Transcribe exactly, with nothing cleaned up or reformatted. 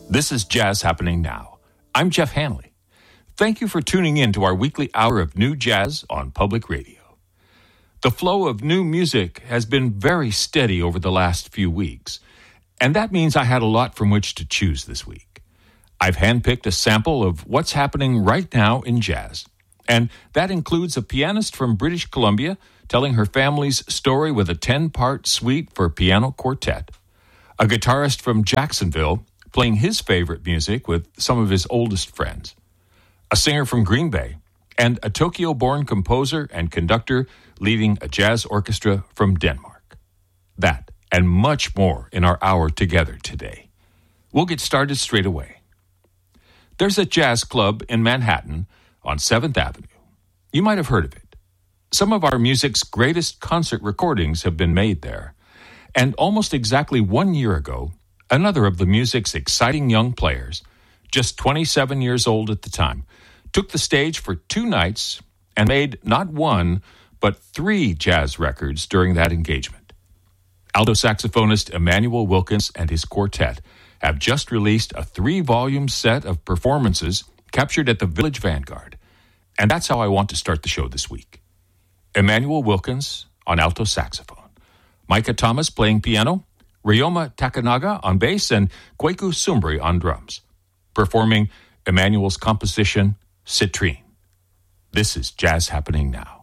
This is Jazz Happening Now. I'm Jeff Hanley. Thank you for tuning in to our weekly hour of new jazz on public radio. The flow of new music has been very steady over the last few weeks, and that means I had a lot from which to choose this week. I've handpicked a sample of what's happening right now in jazz, and that includes a pianist from British Columbia telling her family's story with a ten-part suite for piano quartet, a guitarist from Jacksonville playing his favorite music with some of his oldest friends, a singer from Green Bay, and a Tokyo-born composer and conductor leading a jazz orchestra from Denmark. That and much more in our hour together today. We'll get started straight away. There's a jazz club in Manhattan on seventh Avenue. You might have heard of it. Some of our music's greatest concert recordings have been made there. And almost exactly one year ago, another of the music's exciting young players, just twenty-seven years old at the time, took the stage for two nights and made not one, but three jazz records during that engagement. Alto saxophonist Emmanuel Wilkins and his quartet have just released a three-volume set of performances captured at the Village Vanguard. And that's how I want to start the show this week. Emmanuel Wilkins on alto saxophone, Micah Thomas playing piano, Ryoma Takanaga on bass, and Kweku Sumbri on drums, performing Emmanuel's composition, Citrine. This is Jazz Happening Now.